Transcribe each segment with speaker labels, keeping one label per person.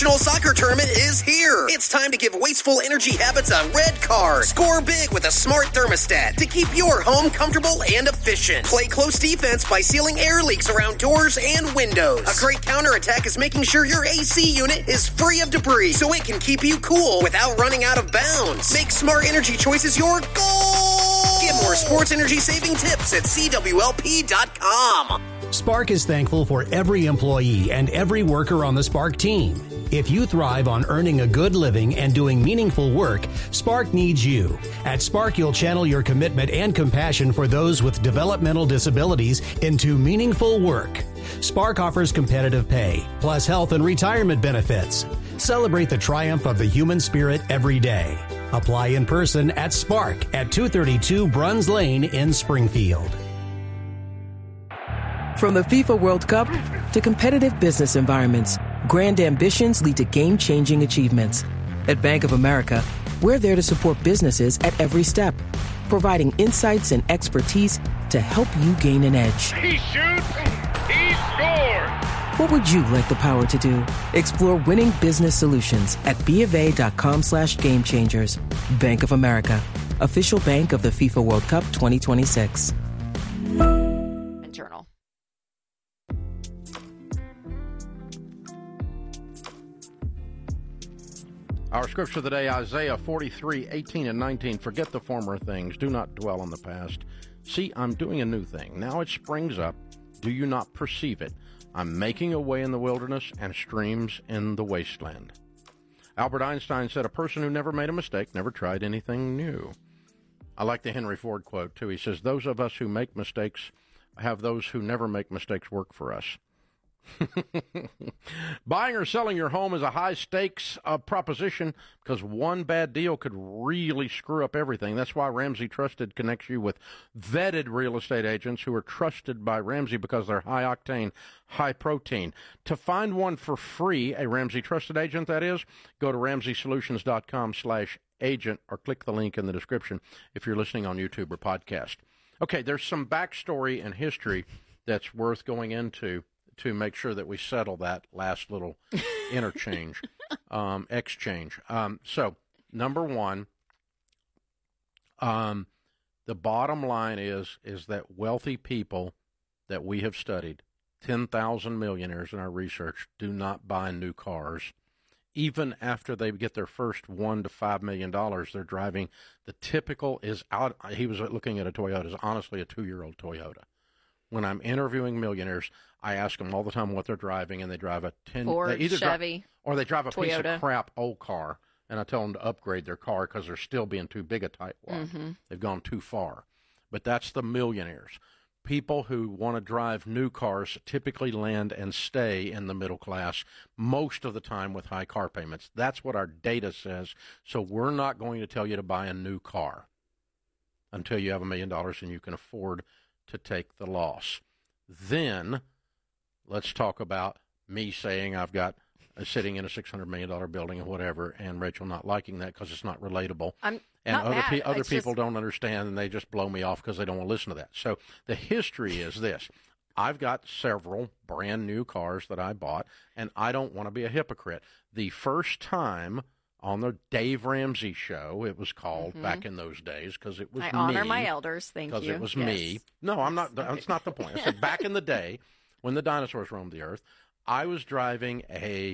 Speaker 1: Soccer tournament is here. It's time to give wasteful energy habits a red card. Score big with a smart thermostat to keep your home comfortable and efficient. Play close defense by sealing air leaks around doors and windows. A great counterattack is making sure your AC unit is free of debris so it can keep you cool without running out of bounds. Make smart energy choices your goal. Get more sports energy saving tips at CWLP.com.
Speaker 2: Spark is thankful for every employee and every worker on the Spark team. If you thrive on earning a good living and doing meaningful work, Spark needs you. At Spark, you'll channel your commitment and compassion for those with developmental disabilities into meaningful work. Spark offers competitive pay, plus health and retirement benefits. Celebrate the triumph of the human spirit every day. Apply in person at Spark at 232 Bruns Lane in Springfield.
Speaker 3: From the FIFA World Cup to competitive business environments, grand ambitions lead to game-changing achievements. At Bank of America, we're there to support businesses at every step, providing insights and expertise to help you gain an edge.
Speaker 4: He shoots, he scores!
Speaker 3: What would you like the power to do? Explore winning business solutions at BofA.com/gamechangers. Bank of America, official bank of the FIFA World Cup 2026.
Speaker 5: Journal.
Speaker 6: Our scripture of the day, Isaiah 43:18-19. Forget the former things. Do not dwell on the past. See, I'm doing a new thing. Now it springs up. Do you not perceive it? I'm making a way in the wilderness and streams in the wasteland. Albert Einstein said, a person who never made a mistake never tried anything new. I like the Henry Ford quote, too. He says, those of us who make mistakes have those who never make mistakes work for us. Buying or selling your home is a high-stakes proposition because one bad deal could really screw up everything. That's why Ramsey Trusted connects you with vetted real estate agents who are trusted by Ramsey because they're high-octane, high-protein. To find one for free, a Ramsey Trusted agent, that is, go to RamseySolutions.com/agent or click the link in the description if you're listening on YouTube or podcast. Okay, there's some backstory and history that's worth going into to make sure that we settle that last little exchange. So, number one, the bottom line is that wealthy people that we have studied, 10,000 millionaires in our research, do not buy new cars. Even after they get their first $1 to $5 million, they're driving. The typical is out. He was looking at a Toyota. It's honestly a 2-year-old Toyota. When I'm interviewing millionaires, I ask them all the time what they're driving, and they drive a
Speaker 5: Ford, Chevy,
Speaker 6: or they drive a
Speaker 5: Toyota.
Speaker 6: Piece of crap old car, and I tell them to upgrade their car because they're still being too big a tightwad. Mm-hmm. They've gone too far. But that's the millionaires. People who want to drive new cars typically land and stay in the middle class most of the time with high car payments. That's what our data says. So we're not going to tell you to buy a new car until you have $1 million and you can afford to take the loss. Then let's talk about me saying I've got sitting in a $600 million building or whatever, and Rachel not liking that because it's not relatable. Other people don't understand, and they just blow me off because they don't want to listen to that. So the history is this. I've got several brand new cars that I bought, and I don't want to be a hypocrite. The first time on the Dave Ramsey Show, it was called back in those days because it was me.
Speaker 5: I honor my elders, thank you.
Speaker 6: Because it was me. No, I'm not. That's not the point. I said back in the day when the dinosaurs roamed the earth, I was driving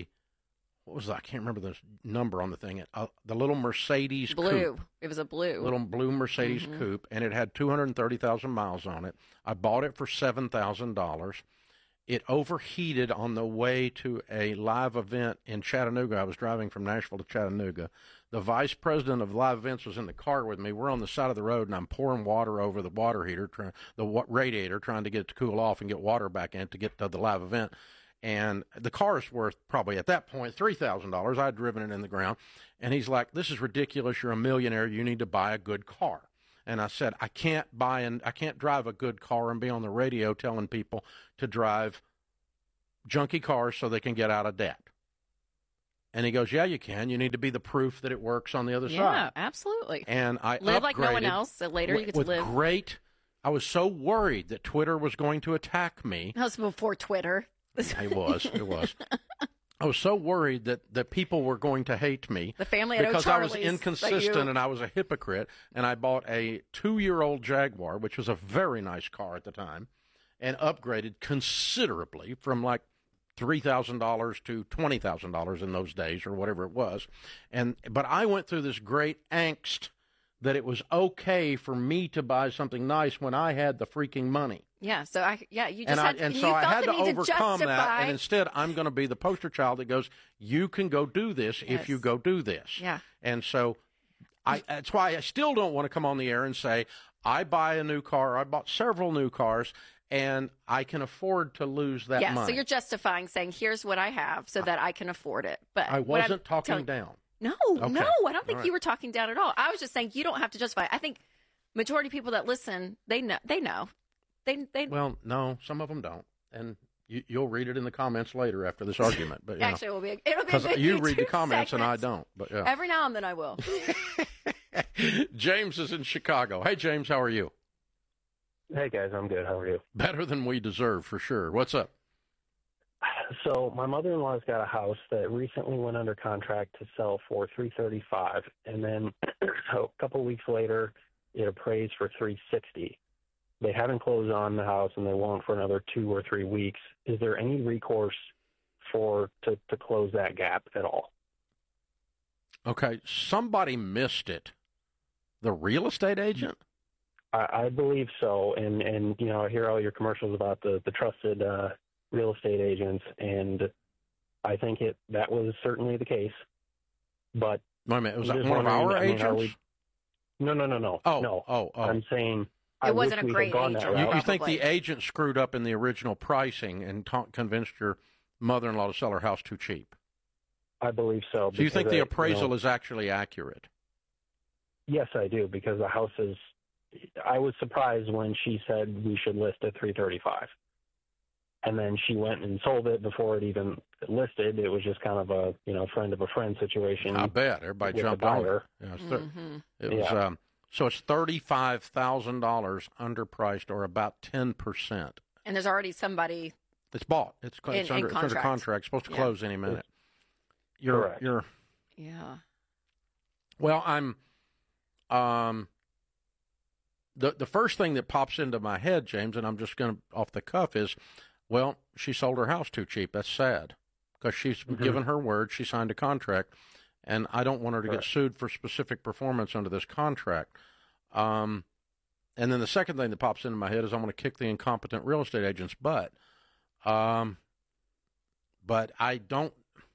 Speaker 6: what was that? I can't remember the number on the thing. The little Mercedes coupe.
Speaker 5: It was a blue.
Speaker 6: Little blue Mercedes coupe, and it had 230,000 miles on it. I bought it for $7,000. It overheated on the way to a live event in Chattanooga. I was driving from Nashville to Chattanooga. The vice president of live events was in the car with me. We're on the side of the road, and I'm pouring water over the water heater, the radiator, trying to get it to cool off and get water back in to get to the live event. And the car is worth probably at that point $3,000. I had driven it in the ground. And he's like, this is ridiculous. You're a millionaire. You need to buy a good car. And I said, I can't drive a good car and be on the radio telling people to drive junky cars so they can get out of debt. And he goes, yeah, you can. You need to be the proof that it works on the other side.
Speaker 5: Yeah, absolutely.
Speaker 6: And I
Speaker 5: live like no one else, so later you get to live.
Speaker 6: I was so worried that Twitter was going to attack me.
Speaker 5: That was before Twitter.
Speaker 6: It was. I was so worried that people were going to hate me.
Speaker 5: The family at
Speaker 6: because I was
Speaker 5: O'Charlie's
Speaker 6: inconsistent and I was a hypocrite. And I bought a 2-year-old Jaguar, which was a very nice car at the time, and upgraded considerably from like $3,000 to $20,000 in those days or whatever it was. But I went through this great angst that it was okay for me to buy something nice when I had the freaking money.
Speaker 5: Yeah, so you just
Speaker 6: so I had to overcome that,
Speaker 5: justify.
Speaker 6: and instead I'm going to be the poster child that goes, you can go do this if you go do this.
Speaker 5: Yeah.
Speaker 6: And so that's why I still don't want to come on the air and say, I buy a new car, I bought several new cars, and I can afford to lose that money.
Speaker 5: Yeah, so you're justifying saying, here's what I have so that I can afford it. But
Speaker 6: I wasn't talking down.
Speaker 5: No,
Speaker 6: Okay.
Speaker 5: no, I don't think you were talking down at all. I was just saying you don't have to justify it. I think majority of people that listen, they know. Well,
Speaker 6: no, some of them don't, and you'll read it in the comments later after this argument. But
Speaker 5: actually, it'll be a
Speaker 6: because you read the comments
Speaker 5: segments.
Speaker 6: and I don't. But yeah.
Speaker 5: Every now and then I will.
Speaker 6: James is in Chicago. Hey, James, how are you?
Speaker 7: Hey guys, I'm good. How are you?
Speaker 6: Better than we deserve, for sure. What's up?
Speaker 7: So my mother-in-law's got a house that recently went under contract to sell for $335, and then a couple weeks later, it appraised for $360. They haven't closed on the house, and they won't for another 2 or 3 weeks. Is there any recourse to close that gap at all?
Speaker 6: Okay, somebody missed it. The real estate agent?
Speaker 7: I believe so, and I hear all your commercials about the trusted real estate agents, and I think that was certainly the case. But
Speaker 6: wait a minute, was that one of our agents?
Speaker 7: No.
Speaker 6: Oh.
Speaker 7: I'm saying
Speaker 5: it wasn't a great
Speaker 7: agent.
Speaker 6: You think the agent screwed up in the original pricing and convinced your mother-in-law to sell her house too cheap?
Speaker 7: I believe so.
Speaker 6: So you think the appraisal is actually accurate?
Speaker 7: Yes, I do, because the house is. I was surprised when she said we should list at $335, and then she went and sold it before it even listed. It was just kind of a friend of a friend situation.
Speaker 6: I bet everybody jumped on it. Yeah, so it's $35,000 underpriced, or about 10%.
Speaker 5: And there's already somebody.
Speaker 6: It's bought. It's under contract. It's supposed to close any minute.
Speaker 7: Correct.
Speaker 5: Yeah.
Speaker 6: Well, I'm. The first thing that pops into my head, James, and I'm just going to off the cuff, is, well, she sold her house too cheap. That's sad, because she's given her word. She signed a contract, and I don't want her to get sued for specific performance under this contract. And then the second thing that pops into my head is I want to kick the incompetent real estate agent's butt. But I don't.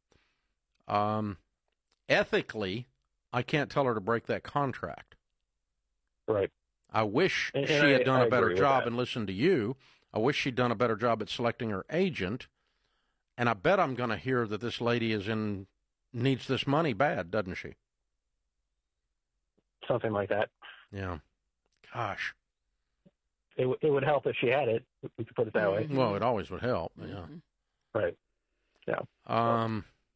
Speaker 6: Ethically, I can't tell her to break that contract.
Speaker 7: Right.
Speaker 6: I wish she had done a better job and listened to you. I wish she'd done a better job at selecting her agent. And I bet I'm going to hear that this lady needs this money bad, doesn't she?
Speaker 7: Something like that.
Speaker 6: Yeah. Gosh.
Speaker 7: It would help if she had it. We could put it that way.
Speaker 6: Well, it always would help. Yeah.
Speaker 7: Right. Yeah.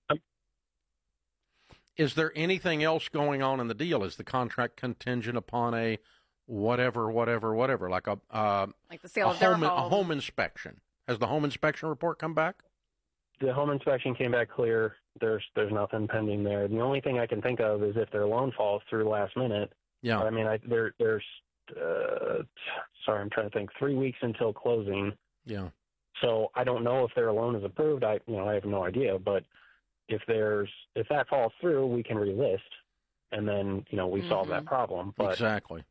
Speaker 6: Is there anything else going on in the deal? Is the contract contingent upon a whatever, like
Speaker 5: like the sale of their home?
Speaker 6: A home inspection? Has the home inspection report come back?
Speaker 7: The home inspection came back clear. There's nothing pending there. The only thing I can think of is if their loan falls through last minute. Yeah. I mean, there's I'm trying to think. 3 weeks until closing.
Speaker 6: Yeah.
Speaker 7: So I don't know if their loan is approved. I have no idea. But if that falls through, we can relist, and then we solve that problem. But
Speaker 6: exactly.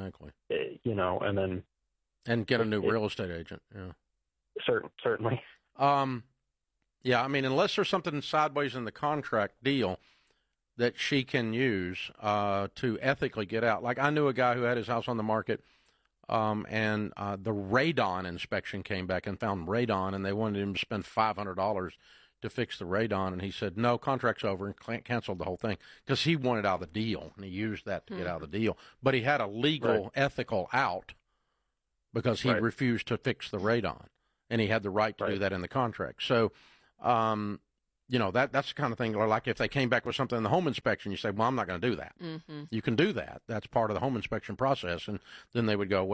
Speaker 6: And get a new real estate agent. Yeah.
Speaker 7: Certainly.
Speaker 6: Yeah. I mean, unless there's something sideways in the contract deal that she can use to ethically get out. Like, I knew a guy who had his house on the market, and the radon inspection came back and found radon, and they wanted him to spend $500 to fix the radon, and he said, no, contract's over, and canceled the whole thing, because he wanted out of the deal, and he used that to get out of the deal. But he had a legal, ethical out, because he refused to fix the radon, and he had the right to do that in the contract. So, that's the kind of thing, like if they came back with something in the home inspection, you say, well, I'm not going to do that. You can do that. That's part of the home inspection process. And then they would go, well,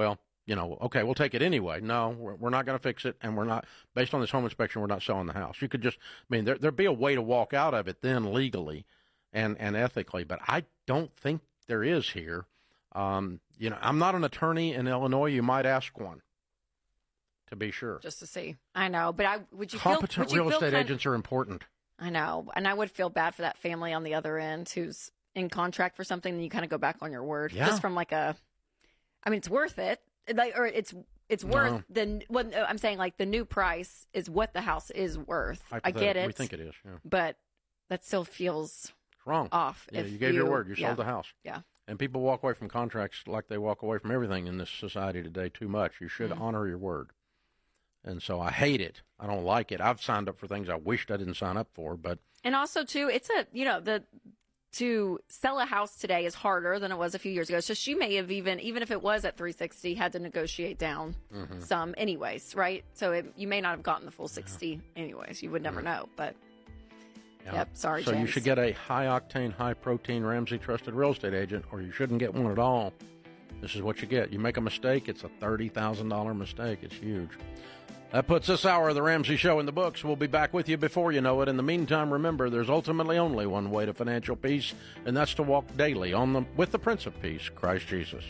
Speaker 6: okay, we'll take it anyway. No, we're not going to fix it, and we're not, based on this home inspection, we're not selling the house. You could just, there'd be a way to walk out of it then legally and ethically, but I don't think there is here. I'm not an attorney in Illinois. You might ask one to be sure.
Speaker 5: Just to see. I know, but
Speaker 6: competent real estate agents are important.
Speaker 5: I know, and I would feel bad for that family on the other end who's in contract for something, and you kind of go back on your word.
Speaker 6: Yeah.
Speaker 5: Just from it's worth it. It's worth I'm saying the new price is what the house is worth. I get it.
Speaker 6: We think it is, yeah.
Speaker 5: But that still feels
Speaker 6: wrong.
Speaker 5: Off.
Speaker 6: Yeah, you gave your word. You sold the house.
Speaker 5: Yeah.
Speaker 6: And people walk away from contracts like they walk away from everything in this society today too much. You should honor your word. And so I hate it. I don't like it. I've signed up for things I wished I didn't sign up for, but. And
Speaker 5: also too, it's to sell a house today is harder than it was a few years ago. So she may have even if it was at 360, had to negotiate down some anyways, right? So you may not have gotten the full 60 anyways. You would never know, but yep. Sorry,
Speaker 6: So
Speaker 5: James.
Speaker 6: you should get a high-octane, high-protein Ramsey Trusted Real Estate Agent, or you shouldn't get one at all. This is what you get. You make a mistake, it's a $30,000 mistake. It's huge. That puts this hour of the Ramsey Show in the books. We'll be back with you before you know it. In the meantime, remember, there's ultimately only one way to financial peace, and that's to walk daily with the Prince of Peace, Christ Jesus.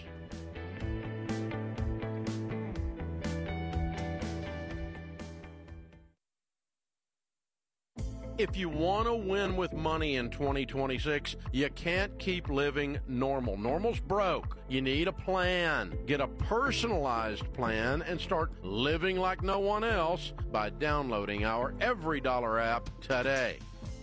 Speaker 6: If you want to win with money in 2026, you can't keep living normal. Normal's broke. You need a plan. Get a personalized plan and start living like no one else by downloading our Every Dollar app today.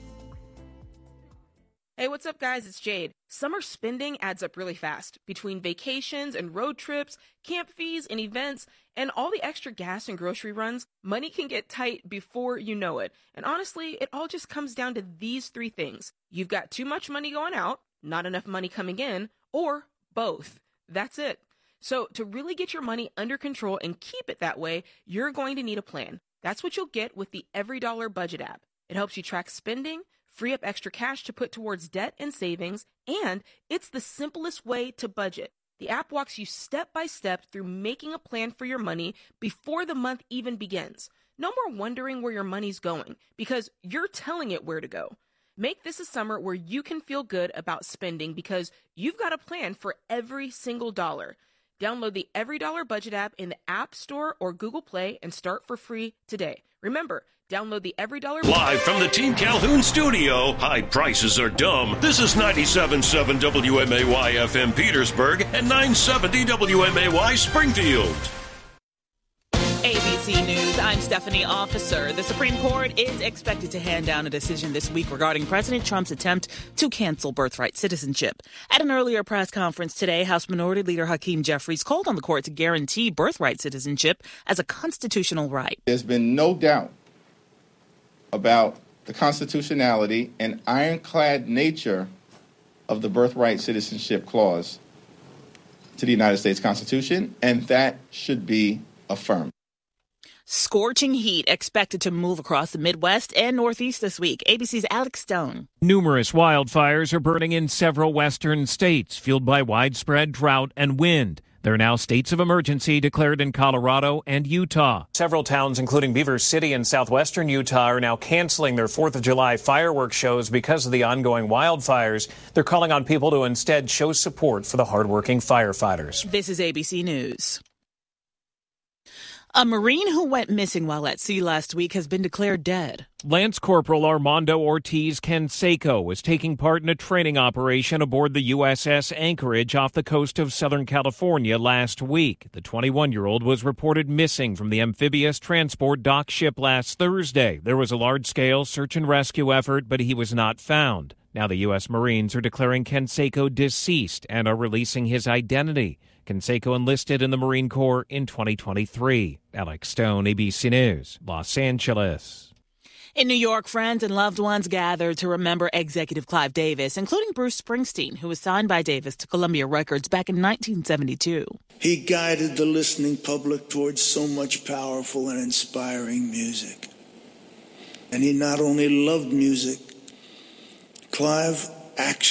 Speaker 8: Hey, what's up, guys? It's Jade. Summer spending adds up really fast. Between vacations and road trips, camp fees and events, and all the extra gas and grocery runs, money can get tight before you know it. And honestly, it all just comes down to these three things. You've got too much money going out, not enough money coming in, or both. That's it. So to really get your money under control and keep it that way, you're going to need a plan. That's what you'll get with the Every Dollar Budget app. It helps you track spending, free up extra cash to put towards debt and savings, and it's the simplest way to budget. The app walks you step by step through making a plan for your money before the month even begins. No more wondering where your money's going, because you're telling it where to go. Make this a summer where you can feel good about spending because you've got a plan for every single dollar. Download the Every Dollar Budget app in the App Store or Google Play and start for free today. Remember, download the Every Dollar...
Speaker 9: Live from the Team Calhoun studio, high prices are dumb. This is 97.7 WMAY FM Petersburg and 970 WMAY Springfield.
Speaker 10: ABC News, I'm Stephanie Officer. The Supreme Court is expected to hand down a decision this week regarding President Trump's attempt to cancel birthright citizenship. At an earlier press conference today, House Minority Leader Hakeem Jeffries called on the court to guarantee birthright citizenship as a constitutional right.
Speaker 11: There's been no doubt about the constitutionality and ironclad nature of the birthright citizenship clause to the United States Constitution, and that should be affirmed.
Speaker 10: Scorching heat expected to move across the Midwest and Northeast this week. ABC's Alex Stone.
Speaker 12: Numerous wildfires are burning in several western states, fueled by widespread drought and wind. There are now states of emergency declared in Colorado and Utah.
Speaker 13: Several towns, including Beaver City in southwestern Utah, are now canceling their 4th of July fireworks shows because of the ongoing wildfires. They're calling on people to instead show support for the hardworking firefighters.
Speaker 10: This is ABC News. A Marine who went missing while at sea last week has been declared dead.
Speaker 12: Lance Corporal Armando Ortiz Canseco was taking part in a training operation aboard the USS Anchorage off the coast of Southern California last week. The 21-year-old was reported missing from the amphibious transport dock ship last Thursday. There was a large-scale search and rescue effort, but he was not found. Now the U.S. Marines are declaring Canseco deceased and are releasing his identity. Canseco enlisted in the Marine Corps in 2023. Alex Stone, ABC News, Los Angeles.
Speaker 10: In New York, friends and loved ones gathered to remember executive Clive Davis, including Bruce Springsteen, who was signed by Davis to Columbia Records back in 1972.
Speaker 14: He guided the listening public towards so much powerful and inspiring music. And he not only loved music, Clive actually